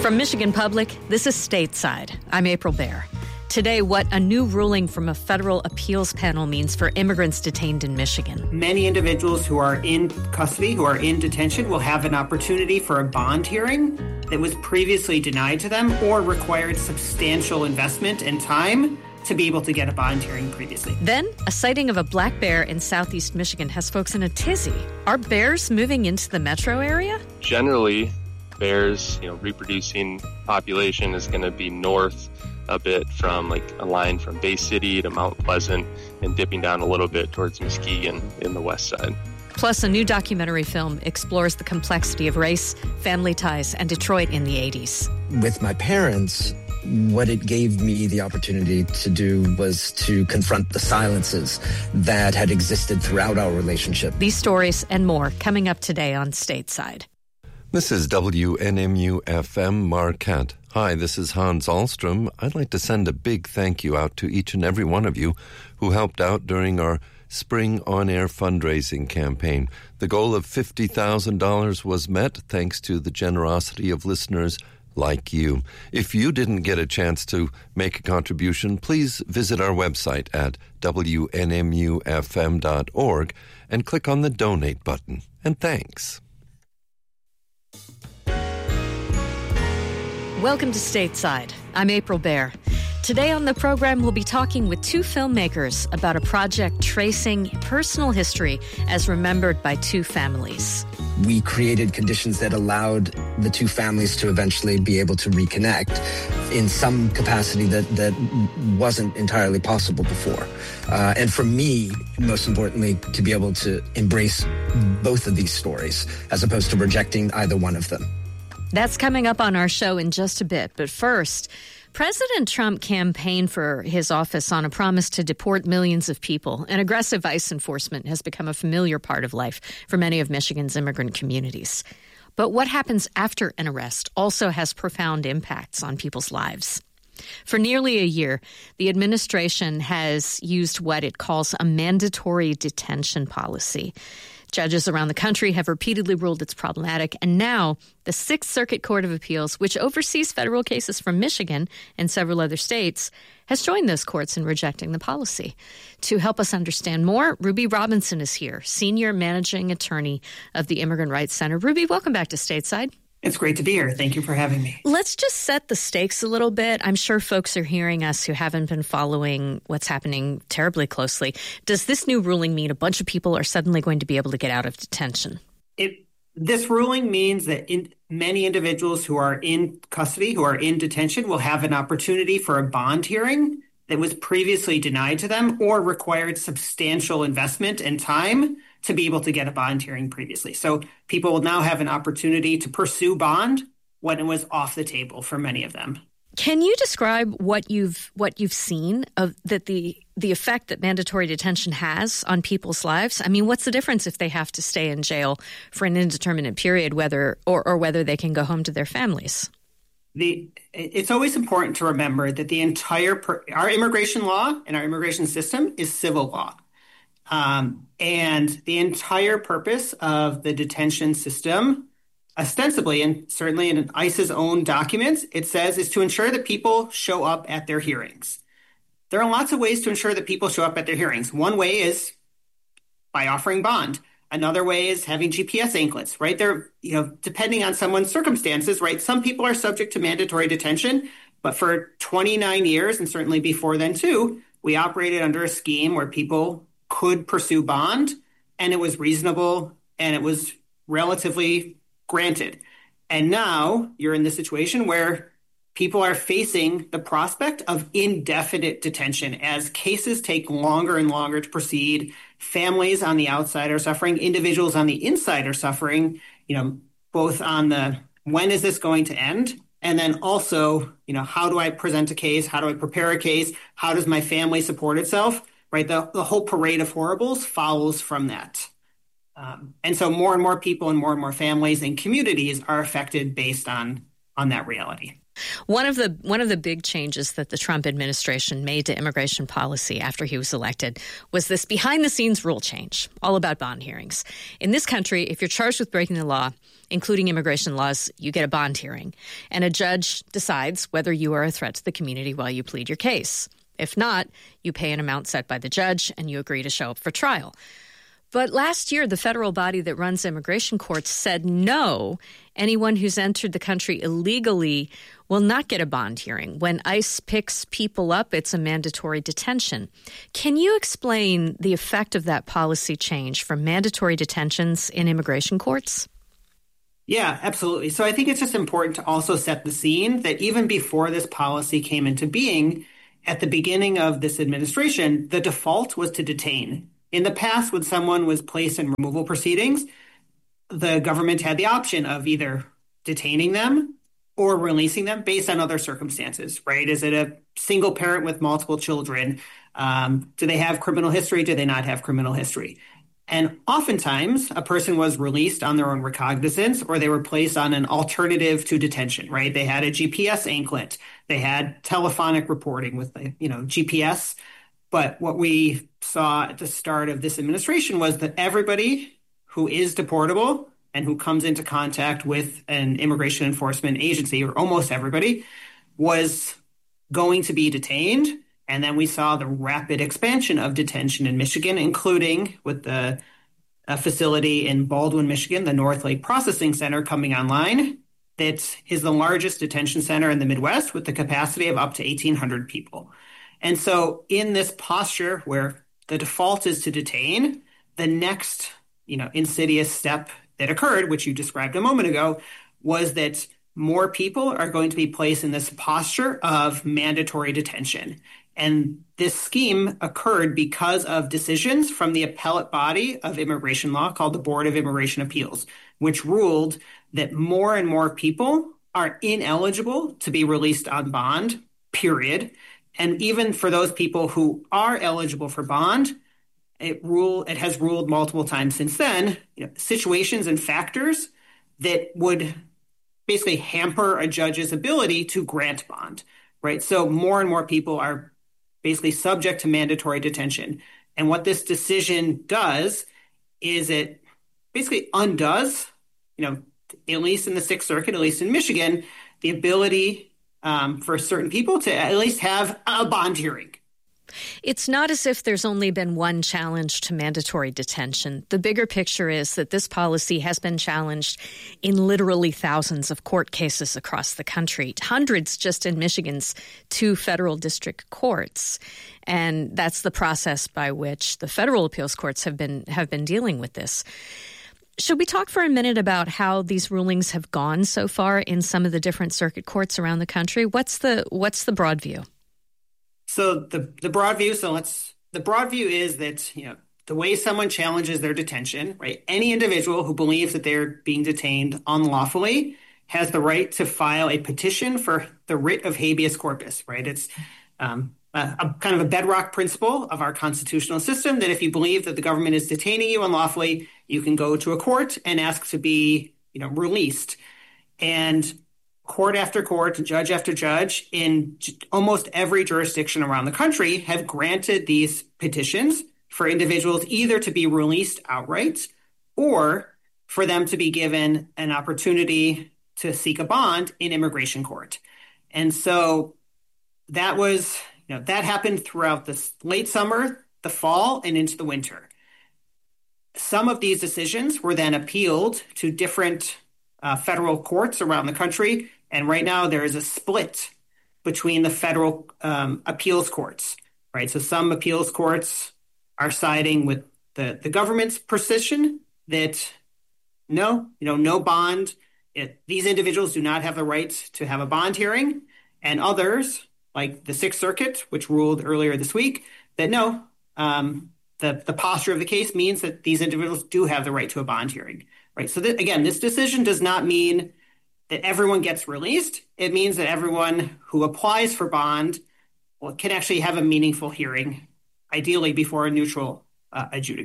From Michigan Public, this is Stateside. I'm April Baer. Today, what a new ruling from a federal appeals panel means for immigrants detained in Michigan. Many individuals who are in custody, who are in detention, will have an opportunity for a bond hearing that was previously denied to them or required substantial investment and time to be able to get a bond hearing previously. Then, a sighting of a black bear in southeast Michigan has folks in a tizzy. Are bears moving into the metro area? Generally, bears, reproducing population is going to be north a bit from like a line from Bay City to Mount Pleasant and dipping down a little bit towards Muskegon in the west side. Plus, a new documentary film explores the complexity of race, family ties, and Detroit in the 80s. With my parents, what it gave me the opportunity to do was to confront the silences that had existed throughout our relationship. These stories and more coming up today on Stateside. This is WNMU-FM Marquette. Hi, this is Hans Ahlstrom. I'd like to send a big thank you out to each and every one of you who helped out during our Spring On-Air fundraising campaign. The goal of $50,000 was met thanks to the generosity of listeners like you. If you didn't get a chance to make a contribution, please visit our website at WNMUFM.org and click on the donate button. And thanks. Welcome to Stateside. I'm April Baer. Today on the program, we'll be talking with two filmmakers about a project tracing personal history as remembered by two families. We created conditions that allowed the two families to eventually be able to reconnect in some capacity that wasn't entirely possible before. And for me, most importantly, to be able to embrace both of these stories as opposed to rejecting either one of them. That's coming up on our show in just a bit. But first, President Trump campaigned for his office on a promise to deport millions of people, and aggressive ICE enforcement has become a familiar part of life for many of Michigan's immigrant communities. But what happens after an arrest also has profound impacts on people's lives. For nearly a year, the administration has used what it calls a mandatory detention policy. Judges around the country have repeatedly ruled it's problematic, and now the Sixth Circuit Court of Appeals, which oversees federal cases from Michigan and several other states, has joined those courts in rejecting the policy. To help us understand more, Ruby Robinson is here, Senior Managing Attorney of the Immigrant Rights Center. Ruby, welcome back to Stateside. It's great to be here. Thank you for having me. Let's just set the stakes a little bit. I'm sure folks are hearing us who haven't been following what's happening terribly closely. Does this new ruling mean a bunch of people are suddenly going to be able to get out of detention? This ruling means that many individuals who are in custody, who are in detention, will have an opportunity for a bond hearing that was previously denied to them or required substantial investment and time to be able to get a bond hearing previously. So people will now have an opportunity to pursue bond when it was off the table for many of them. Can you describe what you've seen of that the effect that mandatory detention has on people's lives? I mean, what's the difference if they have to stay in jail for an indeterminate period, whether they can go home to their families? It's always important to remember that the entire our immigration law and our immigration system is civil law. And the entire purpose of the detention system, ostensibly, and certainly in ICE's own documents, it says is to ensure that people show up at their hearings. There are lots of ways to ensure that people show up at their hearings. One way is by offering bond. Another way is having GPS anklets, right? They're, depending on someone's circumstances, right? Some people are subject to mandatory detention, but for 29 years, and certainly before then too, we operated under a scheme where people could pursue bond, and it was reasonable, and it was relatively granted. And now you're in this situation where people are facing the prospect of indefinite detention as cases take longer and longer to proceed. Families on the outside are suffering. Individuals on the inside are suffering, both on the when is this going to end? And then also, how do I present a case? How do I prepare a case? How does my family support itself? Right, the whole parade of horribles follows from that. And so more and more people and more families and communities are affected based on that reality. One of the big changes that the Trump administration made to immigration policy after he was elected was this behind-the-scenes rule change, all about bond hearings. In this country, if you're charged with breaking the law, including immigration laws, you get a bond hearing. And a judge decides whether you are a threat to the community while you plead your case. If not, you pay an amount set by the judge and you agree to show up for trial. But last year, the federal body that runs immigration courts said no, anyone who's entered the country illegally will not get a bond hearing. When ICE picks people up, it's a mandatory detention. Can you explain the effect of that policy change from mandatory detentions in immigration courts? Yeah, absolutely. So I think it's just important to also set the scene that even before this policy came into being, at the beginning of this administration, the default was to detain. In the past, when someone was placed in removal proceedings, the government had the option of either detaining them or releasing them based on other circumstances, right? Is it a single parent with multiple children? Do they have criminal history? Do they not have criminal history? And oftentimes, a person was released on their own recognizance, or they were placed on an alternative to detention, right? They had a GPS anklet. They had telephonic reporting with, GPS. But what we saw at the start of this administration was that everybody who is deportable and who comes into contact with an immigration enforcement agency, or almost everybody, was going to be detained. And then we saw the rapid expansion of detention in Michigan, including with the facility in Baldwin, Michigan, the North Lake Processing Center coming online. That is the largest detention center in the Midwest with the capacity of up to 1,800 people. And so in this posture where the default is to detain, the next, insidious step that occurred, which you described a moment ago, was that more people are going to be placed in this posture of mandatory detention. And this scheme occurred because of decisions from the appellate body of immigration law called the Board of Immigration Appeals, which ruled that more and more people are ineligible to be released on bond, period. And even for those people who are eligible for bond, it has ruled multiple times since then, situations and factors that would basically hamper a judge's ability to grant bond, right? So more and more people are basically subject to mandatory detention. And what this decision does is it basically undoes, at least in the Sixth Circuit, at least in Michigan, the ability for certain people to at least have a bond hearing. It's not as if there's only been one challenge to mandatory detention. The bigger picture is that this policy has been challenged in literally thousands of court cases across the country, hundreds just in Michigan's 2 federal district courts. And that's the process by which the federal appeals courts have been dealing with this. Should we talk for a minute about how these rulings have gone so far in some of the different circuit courts around the country? What's the broad view? So the broad view. The broad view is that the way someone challenges their detention, right? Any individual who believes that they're being detained unlawfully has the right to file a petition for the writ of habeas corpus, right? It's a kind of a bedrock principle of our constitutional system that if you believe that the government is detaining you unlawfully, you can go to a court and ask to be, released. And court after court, judge after judge in almost every jurisdiction around the country have granted these petitions for individuals either to be released outright or for them to be given an opportunity to seek a bond in immigration court. And so that was, that happened throughout the late summer, the fall, and into the winter. Some of these decisions were then appealed to different federal courts around the country. And right now there is a split between the federal appeals courts, right? So some appeals courts are siding with the government's position that no bond. These individuals do not have the right to have a bond hearing. And others, like the Sixth Circuit, which ruled earlier this week, that no, the posture of the case means that these individuals do have the right to a bond hearing, right? So again, this decision does not mean that everyone gets released. It means that everyone who applies for bond can actually have a meaningful hearing, ideally before a neutral adjudicator.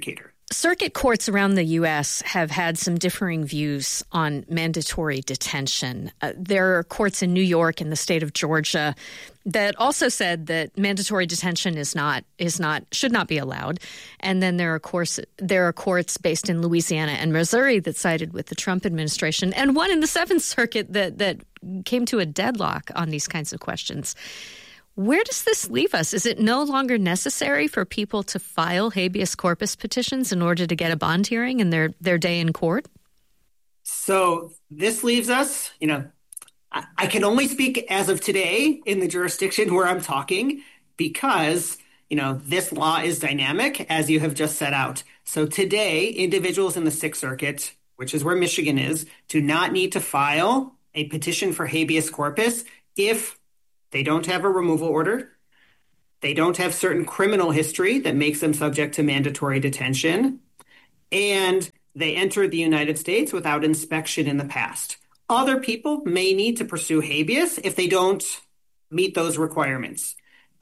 Circuit courts around the U.S. have had some differing views on mandatory detention. There are courts in New York and the state of Georgia that also said that mandatory detention should not be allowed. And then there are courts based in Louisiana and Missouri that sided with the Trump administration, and one in the Seventh Circuit that came to a deadlock on these kinds of questions. Where does this leave us? Is it no longer necessary for people to file habeas corpus petitions in order to get a bond hearing in their day in court? So this leaves us, I can only speak as of today in the jurisdiction where I'm talking because, this law is dynamic, as you have just set out. So today, individuals in the Sixth Circuit, which is where Michigan is, do not need to file a petition for habeas corpus if they don't have a removal order, they don't have certain criminal history that makes them subject to mandatory detention, and they entered the United States without inspection in the past. Other people may need to pursue habeas if they don't meet those requirements.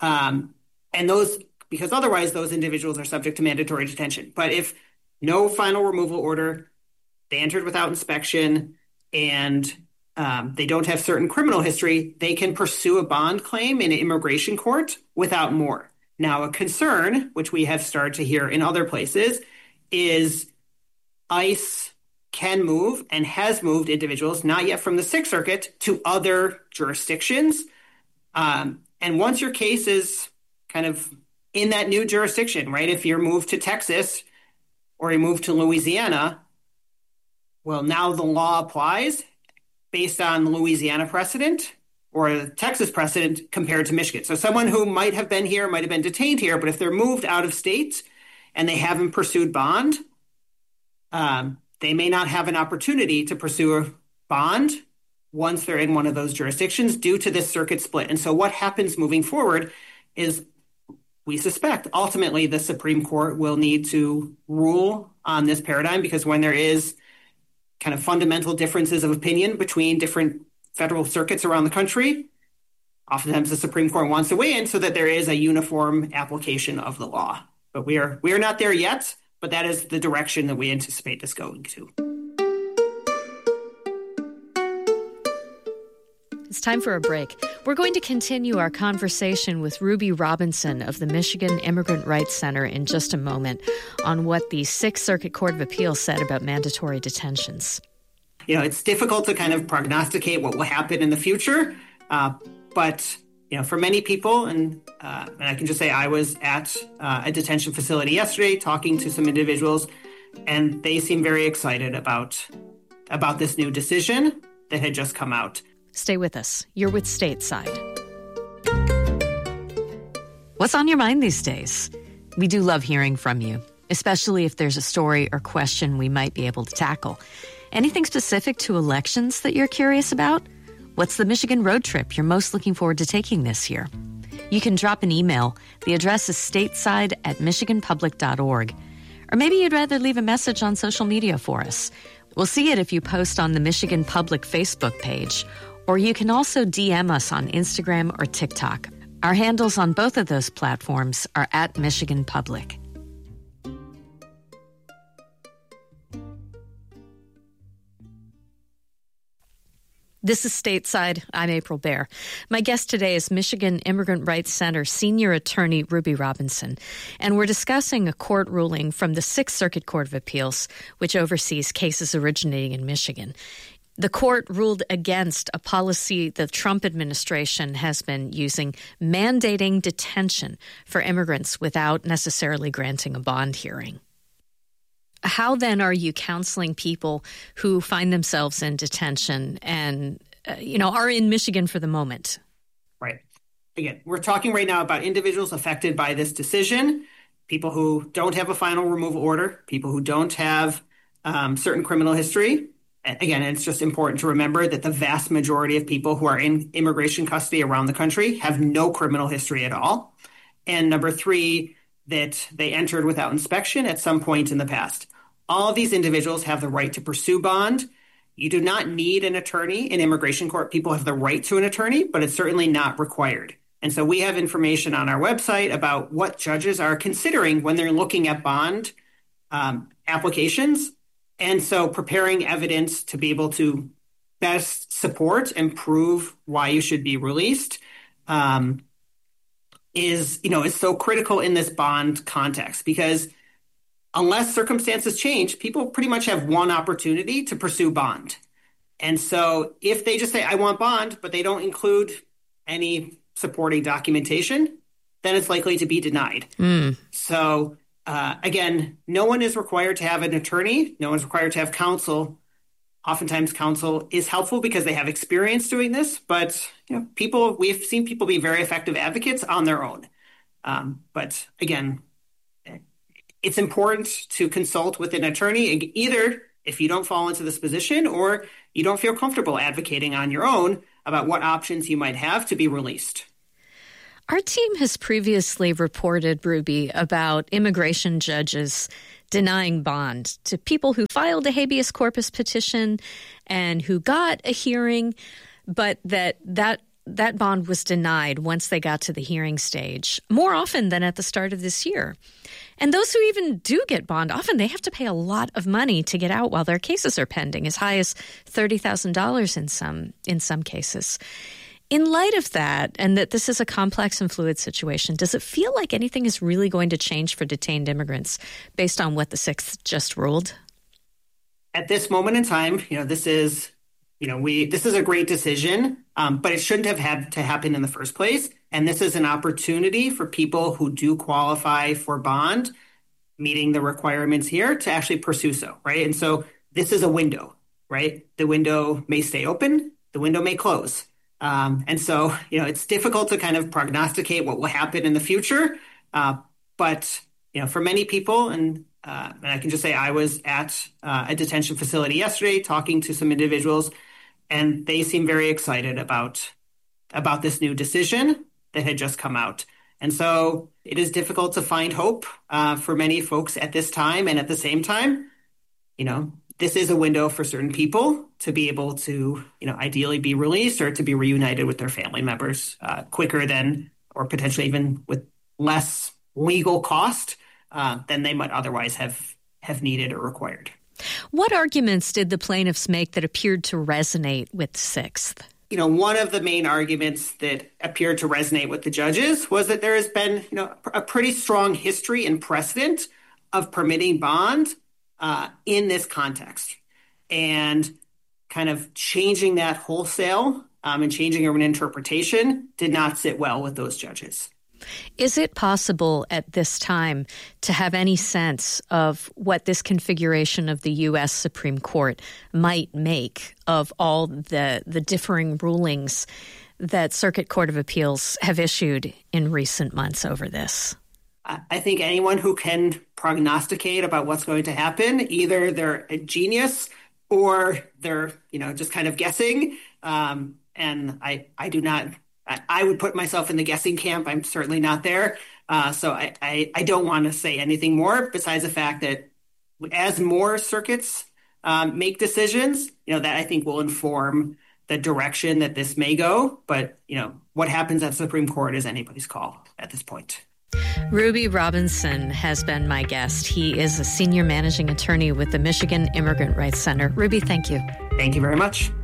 Because otherwise those individuals are subject to mandatory detention. But if no final removal order, they entered without inspection, and they don't have certain criminal history, they can pursue a bond claim in an immigration court without more. Now, a concern, which we have started to hear in other places, is ICE can move and has moved individuals, not yet from the Sixth Circuit, to other jurisdictions. And once your case is kind of in that new jurisdiction, right? If you're moved to Texas or you move to Louisiana, well, now the law applies based on the Louisiana precedent or the Texas precedent compared to Michigan. So someone who might have been here, might have been detained here, but if they're moved out of state and they haven't pursued bond, they may not have an opportunity to pursue a bond once they're in one of those jurisdictions due to this circuit split. And so what happens moving forward is we suspect ultimately the Supreme Court will need to rule on this paradigm, because when there is kind of fundamental differences of opinion between different federal circuits around the country, oftentimes the Supreme Court wants to weigh in so that there is a uniform application of the law. But we are not there yet, but that is the direction that we anticipate this going to. It's time for a break. We're going to continue our conversation with Ruby Robinson of the Michigan Immigrant Rights Center in just a moment on what the Sixth Circuit Court of Appeals said about mandatory detentions. It's difficult to kind of prognosticate what will happen in the future, but for many people, and I can just say I was at a detention facility yesterday talking to some individuals, and they seem very excited about this new decision that had just come out. Stay with us. You're with Stateside. What's on your mind these days? We do love hearing from you, especially if there's a story or question we might be able to tackle. Anything specific to elections that you're curious about? What's the Michigan road trip you're most looking forward to taking this year? You can drop an email. The address is stateside@michiganpublic.org. Or maybe you'd rather leave a message on social media for us. We'll see it if you post on the Michigan Public Facebook page, or you can also DM us on Instagram or TikTok. Our handles on both of those platforms are @MichiganPublic. This is Stateside. I'm April Baer. My guest today is Michigan Immigrant Rights Center Senior Attorney Ruby Robinson, and we're discussing a court ruling from the Sixth Circuit Court of Appeals, which oversees cases originating in Michigan. The court ruled against a policy the Trump administration has been using, mandating detention for immigrants without necessarily granting a bond hearing. How then are you counseling people who find themselves in detention and, are in Michigan for the moment? Right. Again, we're talking right now about individuals affected by this decision, people who don't have a final removal order, people who don't have certain criminal history. Again, it's just important to remember that the vast majority of people who are in immigration custody around the country have no criminal history at all. And number three, that they entered without inspection at some point in the past. All of these individuals have the right to pursue bond. You do not need an attorney in immigration court. People have the right to an attorney, but it's certainly not required. And so we have information on our website about what judges are considering when they're looking at bond applications. And so preparing evidence to be able to best support and prove why you should be released is so critical in this bond context, because unless circumstances change, people pretty much have one opportunity to pursue bond. And so if they just say, I want bond, but they don't include any supporting documentation, then it's likely to be denied. So again, no one is required to have an attorney. No one's required to have counsel. Oftentimes counsel is helpful because they have experience doing this, but we've seen people be very effective advocates on their own. But again, it's important to consult with an attorney, either if you don't fall into this position or you don't feel comfortable advocating on your own about what options you might have to be released. Our team has previously reported, Ruby, about immigration judges denying bond to people who filed a habeas corpus petition and who got a hearing, but that bond was denied once they got to the hearing stage, more often than at the start of this year. And those who even do get bond, often they have to pay a lot of money to get out while their cases are pending, as high as $30,000 in some cases. In light of that, and that this is a complex and fluid situation, does it feel like anything is really going to change for detained immigrants based on what the Sixth just ruled? At this moment in time, this is a great decision, but it shouldn't have had to happen in the first place. And this is an opportunity for people who do qualify for bond, meeting the requirements here, to actually pursue so, right? And so this is a window, right? The window may stay open, the window may close. And so, it's difficult to kind of prognosticate what will happen in the future. But, for many people, and I can just say I was at a detention facility yesterday talking to some individuals, and they seem very excited about this new decision that had just come out. And so it is difficult to find hope for many folks at this time. And at the same time, this is a window for certain people to be able to, ideally be released or to be reunited with their family members quicker than, or potentially even with less legal cost than they might otherwise have needed or required. What arguments did the plaintiffs make that appeared to resonate with Sixth? One of the main arguments that appeared to resonate with the judges was that there has been, a pretty strong history and precedent of permitting bond in this context, and kind of changing that wholesale and changing an interpretation did not sit well with those judges. Is it possible at this time to have any sense of what this configuration of the U.S. Supreme Court might make of all the differing rulings that Circuit Court of Appeals have issued in recent months over this? I think anyone who can prognosticate about what's going to happen, either they're a genius or they're, just kind of guessing. And I do not, I would put myself in the guessing camp. I'm certainly not there. So I don't want to say anything more besides the fact that as more circuits make decisions, that I think will inform the direction that this may go. But, what happens at the Supreme Court is anybody's call at this point. Ruby Robinson has been my guest. He is a senior managing attorney with the Michigan Immigrant Rights Center. Ruby, thank you. Thank you very much.